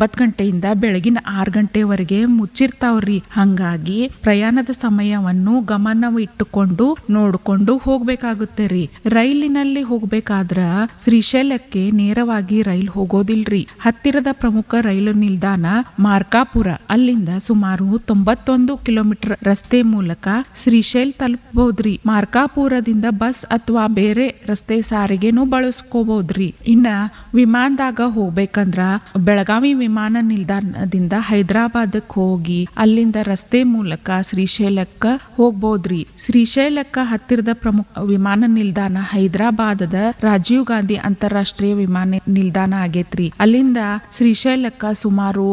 9 ಗಂಟೆಯಿಂದ ಬೆಳಗಿನ 6 ಗಂಟೆವರೆಗೆ ಮುಚ್ಚಿರ್ತಾವ್ರಿ. ಹಂಗಾಗಿ ಪ್ರಯಾಣದ ಸಮಯವನ್ನು ಗಮನವಿಟ್ಟುಕೊಂಡು ನೋಡ್ಕೊಂಡು ಹೋಗ್ಬೇಕಾಗುತ್ತೆ ರೀ. ರೈಲಿನಲ್ಲಿ ಹೋಗ್ಬೇಕಾದ್ರ ಶ್ರೀಶೈಲಕ್ಕೆ ನೇರವಾಗಿ ರೈಲ್ ಹೋಗೋದಿಲ್ರಿ. ಹತ್ತಿರದ ಪ್ರಮುಖ ರೈಲು ನಿಲ್ದಾಣ ಮಾರ್ಕಾಪುರ. ಅಲ್ಲಿಂದ ಸುಮಾರು 91 ಕಿಲೋಮೀಟರ್ ರಸ್ತೆ ಮೂಲಕ ಶ್ರೀಶೈಲ್ ತಲುಪಬಹುದ್ರಿ. ಮಾರ್ಕಾಪುರದಿಂದ ಬಸ್ ಅಥವಾ ಬೇರೆ ರಸ್ತೆ ಸಾರಿಗೆನೂ ಬಳಸ್ಕೋಬಹುದ್ರಿ. ಇನ್ನ ವಿಮಾನದಾಗ ಹೋಗ್ಬೇಕಂದ್ರ ಬೆಳಗಾವಿ ವಿಮಾನ ನಿಲ್ದಾಣದಿಂದ ಹೈದರಾಬಾದಕ್ ಹೋಗಿ ಅಲ್ಲಿಂದ ರಸ್ತೆ ಮೂಲಕ ಶ್ರೀಶೈಲಕ್ಕ ಹೋಗ್ಬೋದ್ರಿ. ಶ್ರೀಶೈಲಕ್ಕ ಹತ್ತಿರದ ಪ್ರಮುಖ ವಿಮಾನ ನಿಲ್ದಾಣ ಹೈದರಾಬಾದದ ರಾಜೀವ್ ಗಾಂಧಿ ಅಂತಾರಾಷ್ಟ್ರೀಯ ವಿಮಾನ ನಿಲ್ದಾಣ ಆಗೇತ್ರಿ. ಅಲ್ಲಿಂದ ಶ್ರೀಶೈಲಕ್ಕ ಸುಮಾರು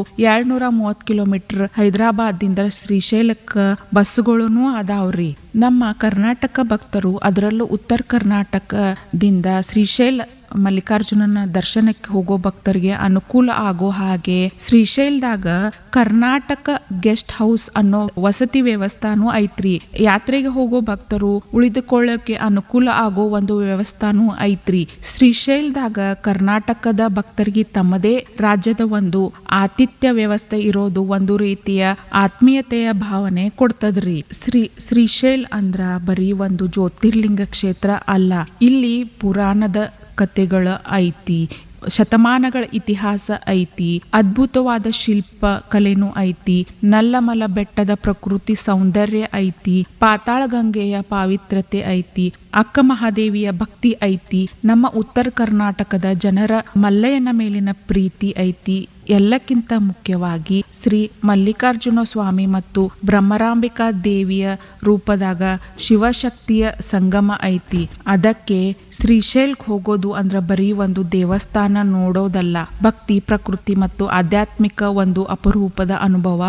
230 ಕಿಲೋಮೀಟರ್. ಹೈದರಾಬಾದ್ದಿಂದ ಶ್ರೀಶೈಲಕ್ಕ ಬಸ್ಸುಗಳೂ ಅದಾವ್ರಿ. ನಮ್ಮ ಕರ್ನಾಟಕ ಭಕ್ತರು, ಅದರಲ್ಲೂ ಉತ್ತರ ಕರ್ನಾಟಕದಿಂದ ಶ್ರೀಶೈಲ ಮಲ್ಲಿಕಾರ್ಜುನನ ದರ್ಶನಕ್ಕೆ ಹೋಗೋ ಭಕ್ತರಿಗೆ ಅನುಕೂಲ ಆಗೋ ಹಾಗೆ ಶ್ರೀಶೈಲದಾಗ ಕರ್ನಾಟಕ ಗೆಸ್ಟ್ ಹೌಸ್ ಅನ್ನೋ ವಸತಿ ವ್ಯವಸ್ಥಾನೂ ಐತ್ರಿ. ಯಾತ್ರೆಗೆ ಹೋಗೋ ಭಕ್ತರು ಉಳಿದುಕೊಳ್ಳೋಕೆ ಅನುಕೂಲ ಆಗೋ ಒಂದು ವ್ಯವಸ್ಥಾನೂ ಐತ್ರಿ. ಶ್ರೀಶೈಲದಾಗ ಕರ್ನಾಟಕದ ಭಕ್ತರಿಗೆ ತಮ್ಮದೇ ರಾಜ್ಯದ ಒಂದು ಆತಿಥ್ಯ ವ್ಯವಸ್ಥೆ ಇರೋದು ಒಂದು ರೀತಿಯ ಆತ್ಮೀಯತೆಯ ಭಾವನೆ ಕೊಡ್ತದ್ರಿ. ಶ್ರೀಶೈಲ್ ಅಂದ್ರ ಬರೀ ಒಂದು ಜ್ಯೋತಿರ್ಲಿಂಗ ಕ್ಷೇತ್ರ ಅಲ್ಲ. ಇಲ್ಲಿ ಪುರಾಣದ ಕಥೆಗಳ ಐತಿ, ಶತಮಾನಗಳ ಇತಿಹಾಸ ಐತಿ, ಅದ್ಭುತವಾದ ಶಿಲ್ಪ ಕಲೆನೂ ಐತಿ, ನಲ್ಲಮಲ ಬೆಟ್ಟದ ಪ್ರಕೃತಿ ಸೌಂದರ್ಯ ಐತಿ, ಪಾತಾಳ ಗಂಗೆಯ ಪಾವಿತ್ರತೆ ಐತಿ, ಅಕ್ಕ ಮಹಾದೇವಿಯ ಭಕ್ತಿ ಐತಿ, ನಮ್ಮ ಉತ್ತರ ಕರ್ನಾಟಕದ ಜನರ ಮಲ್ಲಯ್ಯನ ಮೇಲಿನ ಪ್ರೀತಿ ಐತಿ. ಎಲ್ಲಕ್ಕಿಂತ ಮುಖ್ಯವಾಗಿ ಶ್ರೀ ಮಲ್ಲಿಕಾರ್ಜುನ ಸ್ವಾಮಿ ಮತ್ತು ಬ್ರಹ್ಮರಾಂಬಿಕಾ ದೇವಿಯ ರೂಪದಾಗ ಶಿವಶಕ್ತಿಯ ಸಂಗಮ ಐತಿ. ಅದಕ್ಕೆ ಶ್ರೀಶೈಲ್ಕ್ ಹೋಗೋದು ಅಂದ್ರ ಬರೀ ಒಂದು ದೇವಸ್ಥಾನ ನೋಡೋದಲ್ಲ, ಭಕ್ತಿ, ಪ್ರಕೃತಿ ಮತ್ತು ಆಧ್ಯಾತ್ಮಿಕ ಒಂದು ಅಪರೂಪದ ಅನುಭವ.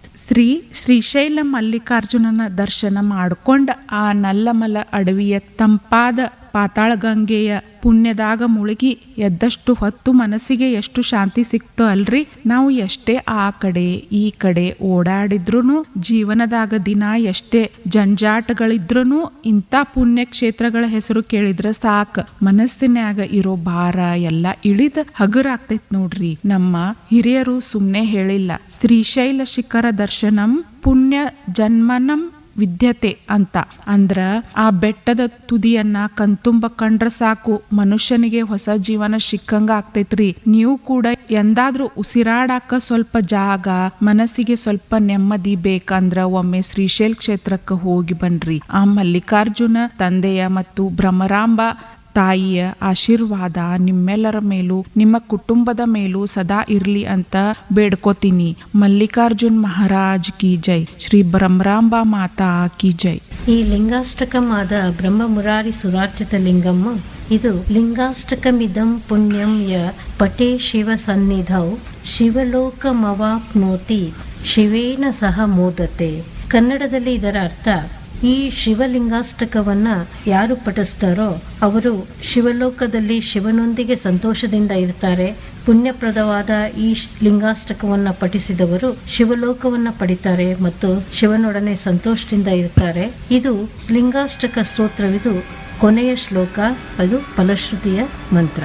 ಶ್ರೀಶೈಲ ಮಲ್ಲಿಕಾರ್ಜುನನ ದರ್ಶನ ಮಾಡ್ಕೊಂಡ ಆ ನಲ್ಲಮಲ ಅಡವಿಯ ತಂಪಾದ ಪಾತಾಳ ಗಂಗೆಯ ಪುಣ್ಯದಾಗ ಮುಳುಗಿ ಎದ್ದಷ್ಟು ಹೊತ್ತು ಮನಸ್ಸಿಗೆ ಎಷ್ಟು ಶಾಂತಿ ಸಿಕ್ತೋ ಅಲ್ರಿ. ನಾವು ಎಷ್ಟೇ ಆ ಕಡೆ ಈ ಕಡೆ ಓಡಾಡಿದ್ರೂ, ಜೀವನದಾಗ ದಿನ ಎಷ್ಟೇ ಜಂಜಾಟಗಳಿದ್ರೂ ಇಂಥ ಪುಣ್ಯ ಕ್ಷೇತ್ರಗಳ ಹೆಸರು ಕೇಳಿದ್ರ ಸಾಕ್, ಮನಸ್ಸಿನಾಗ ಇರೋ ಭಾರ ಎಲ್ಲ ಇಳಿದ ಹಗುರಾಗ್ತೈತ್ ನೋಡ್ರಿ. ನಮ್ಮ ಹಿರಿಯರು ಸುಮ್ನೆ ಹೇಳಿಲ್ಲ, ಶ್ರೀಶೈಲ ಶಿಖರ ದರ್ಶನಂ ಪುಣ್ಯ ಜನ್ಮನಂ ವಿದ್ಯತೆ ಅಂತ. ಅಂದ್ರ ಆ ಬೆಟ್ಟದ ತುದಿಯನ್ನ ಕಣ್ತುಂಬ ಕಂಡ್ರ ಸಾಕು, ಮನುಷ್ಯನಿಗೆ ಹೊಸ ಜೀವನ ಸಿಕ್ಕಂಗ ಆಗ್ತೈತ್ರಿ. ನೀವು ಕೂಡ ಎಂದಾದ್ರೂ ಉಸಿರಾಡಾಕ ಸ್ವಲ್ಪ ಜಾಗ, ಮನಸ್ಸಿಗೆ ಸ್ವಲ್ಪ ನೆಮ್ಮದಿ ಬೇಕಂದ್ರ ಒಮ್ಮೆ ಶ್ರೀಶೈಲ್ ಕ್ಷೇತ್ರಕ್ಕೆ ಹೋಗಿ ಬನ್ರಿ. ಆ ಮಲ್ಲಿಕಾರ್ಜುನ ತಂದೆಯ ಮತ್ತು ಭ್ರಮರಾಂಬ ತಾಯಿಯ ಆಶೀರ್ವಾದ ನಿಮ್ಮೆಲ್ಲರ ಮೇಲೂ ನಿಮ್ಮ ಕುಟುಂಬದ ಮೇಲೂ ಸದಾ ಇರ್ಲಿ ಅಂತ ಬೇಡ್ಕೋತೀನಿ. ಮಲ್ಲಿಕಾರ್ಜುನ್ ಮಹಾರಾಜ್ ಕಿ ಜೈ, ಶ್ರೀ ಬ್ರಹ್ಮರಾಂಬಾ ಮಾತಾ ಕಿ ಜೈ. ಈ ಲಿಂಗಾಷ್ಟಕಮಾದ ಬ್ರಹ್ಮ ಮುರಾರಿ ಸುರಾರ್ಚಿತ ಲಿಂಗಮ್ಮ, ಇದು ಲಿಂಗಾಷ್ಟಕಮಿದಂ ಪುಣ್ಯಂ ಯ ಪಟೇ ಶಿವ ಸನ್ನಿಧೌ ಶಿವಲೋಕಮವಾಪ್ನೋತಿ ಶಿವೇನ ಸಹ ಮೋದತೆ. ಕನ್ನಡದಲ್ಲಿ ಇದರ ಅರ್ಥ, ಈ ಶಿವಲಿಂಗಾಷ್ಟಕವನ್ನ ಯಾರು ಪಠಿಸ್ತಾರೋ ಅವರು ಶಿವಲೋಕದಲ್ಲಿ ಶಿವನೊಂದಿಗೆ ಸಂತೋಷದಿಂದ ಇರ್ತಾರೆ. ಪುಣ್ಯಪ್ರದವಾದ ಈ ಲಿಂಗಾಷ್ಟಕವನ್ನ ಪಠಿಸಿದವರು ಶಿವಲೋಕವನ್ನ ಪಡಿತಾರೆ ಮತ್ತು ಶಿವನೊಡನೆ ಸಂತೋಷದಿಂದ ಇರ್ತಾರೆ. ಇದು ಲಿಂಗಾಷ್ಟಕ ಸ್ತೋತ್ರವಿದು ಕೊನೆಯ ಶ್ಲೋಕ, ಅದು ಫಲಶ್ರುತಿಯ ಮಂತ್ರ.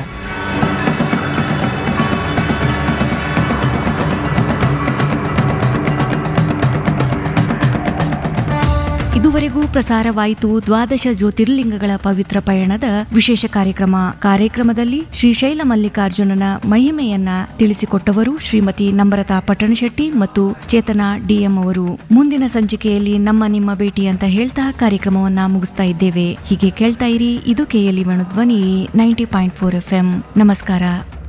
ಇದುವರೆಗೂ ಪ್ರಸಾರವಾಯಿತು ದ್ವಾದಶ ಜ್ಯೋತಿರ್ಲಿಂಗಗಳ ಪವಿತ್ರ ಪಯಣದ ವಿಶೇಷ ಕಾರ್ಯಕ್ರಮದಲ್ಲಿ ಶ್ರೀಶೈಲ ಮಲ್ಲಿಕಾರ್ಜುನನ ಮಹಿಮೆಯನ್ನ ತಿಳಿಸಿಕೊಟ್ಟವರು ಶ್ರೀಮತಿ ನಮ್ರತಾ ಪಟ್ಟಣಶೆಟ್ಟಿ ಮತ್ತು ಚೇತನಾ ಡಿಎಂ ಅವರು. ಮುಂದಿನ ಸಂಚಿಕೆಯಲ್ಲಿ ನಿಮ್ಮ ಭೇಟಿ ಅಂತ ಹೇಳ್ತಾ ಕಾರ್ಯಕ್ರಮವನ್ನ ಮುಗಿಸ್ತಾ ಇದ್ದೇವೆ. ಹೀಗೆ ಕೇಳ್ತಾ ಇರಿ, ಇದು KLE ಧ್ವನಿ 90.4 FM. ನಮಸ್ಕಾರ.